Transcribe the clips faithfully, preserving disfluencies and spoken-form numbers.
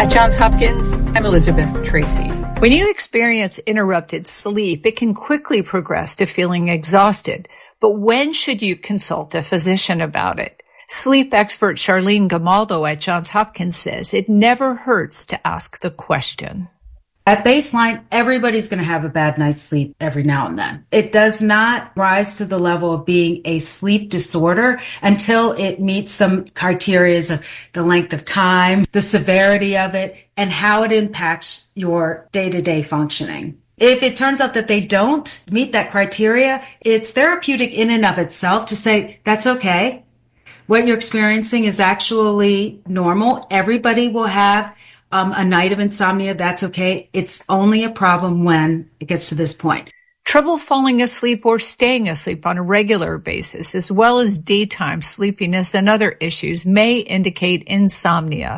At Johns Hopkins, I'm Elizabeth Tracy. When you experience interrupted sleep, it can quickly progress to feeling exhausted. But when should you consult a physician about it? Sleep expert Charlene Gamaldo at Johns Hopkins says it never hurts to ask the question. At baseline, everybody's going to have a bad night's sleep every now and then. It does not rise to the level of being a sleep disorder until it meets some criteria of the length of time, the severity of it, and how it impacts your day-to-day functioning. If it turns out that they don't meet that criteria, it's therapeutic in and of itself to say, that's okay. What you're experiencing is actually normal. Everybody will have Um, a night of insomnia, that's okay. It's only a problem when it gets to this point. Trouble falling asleep or staying asleep on a regular basis, as well as daytime sleepiness and other issues, may indicate insomnia.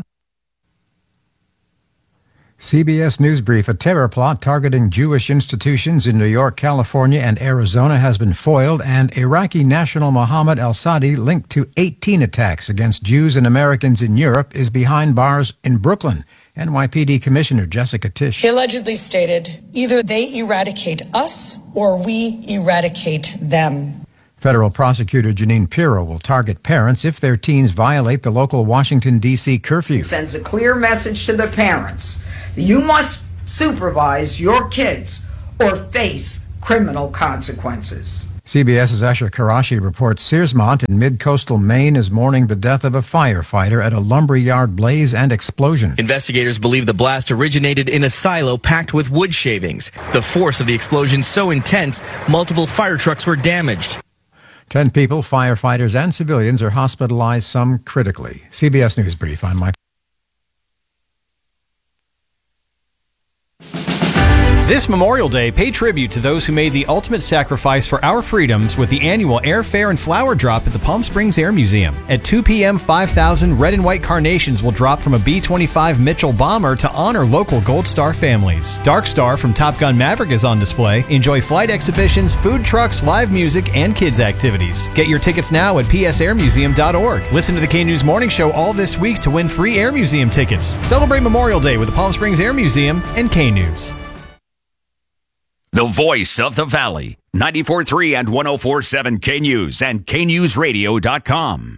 C B S News Brief. A terror plot targeting Jewish institutions in New York, California, and Arizona has been foiled, and Iraqi national Mohammed al-Sadi, linked to eighteen attacks against Jews and Americans in Europe, is behind bars in Brooklyn. N Y P D Commissioner Jessica Tisch. He allegedly stated, either they eradicate us or we eradicate them. Federal prosecutor Janine Pirro will target parents if their teens violate the local Washington, D C curfew. It sends a clear message to the parents. You must supervise your kids or face criminal consequences. CBS's Asher Karashi reports Searsmont in mid-coastal Maine is mourning the death of a firefighter at a lumberyard blaze and explosion. Investigators believe the blast originated in a silo packed with wood shavings. The force of the explosion so intense, multiple fire trucks were damaged. Ten people, firefighters and civilians, are hospitalized, some critically. C B S News Brief. I'm Mike. This Memorial Day, pay tribute to those who made the ultimate sacrifice for our freedoms with the annual Airfare and Flower Drop at the Palm Springs Air Museum. At two p.m., five thousand red and white carnations will drop from a B twenty-five Mitchell bomber to honor local Gold Star families. Dark Star from Top Gun Maverick is on display. Enjoy flight exhibitions, food trucks, live music, and kids' activities. Get your tickets now at p s air museum dot org. Listen to the K-News Morning Show all this week to win free Air Museum tickets. Celebrate Memorial Day with the Palm Springs Air Museum and K-News. The voice of the Valley, ninety-four point three and one oh four point seven K-News and K news radio dot com.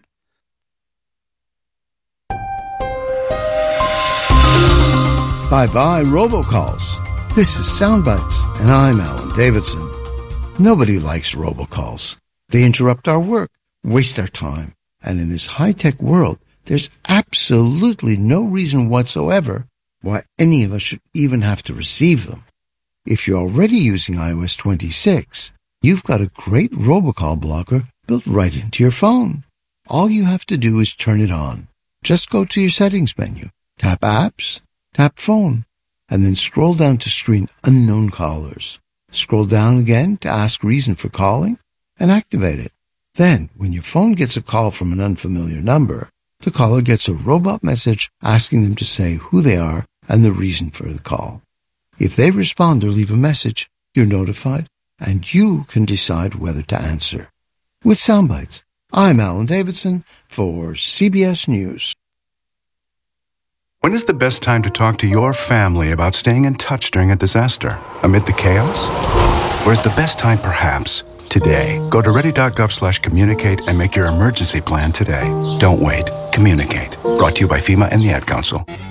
Bye-bye robocalls. This is Soundbites, and I'm Alan Davidson. Nobody likes robocalls. They interrupt our work, waste our time, and in this high-tech world, there's absolutely no reason whatsoever why any of us should even have to receive them. If you're already using i O S twenty-six, you've got a great robocall blocker built right into your phone. All you have to do is turn it on. Just go to your settings menu, tap Apps, tap Phone, and then scroll down to Screen Unknown Callers. Scroll down again to ask reason for calling, and activate it. Then, when your phone gets a call from an unfamiliar number, the caller gets a robot message asking them to say who they are and the reason for the call. If they respond or leave a message, you're notified, and you can decide whether to answer. With Soundbites, I'm Alan Davidson for C B S News. When is the best time to talk to your family about staying in touch during a disaster? Amid the chaos? Or is the best time perhaps today? Go to ready.gov slash communicate and make your emergency plan today. Don't wait. Communicate. Brought to you by FEMA and the Ad Council.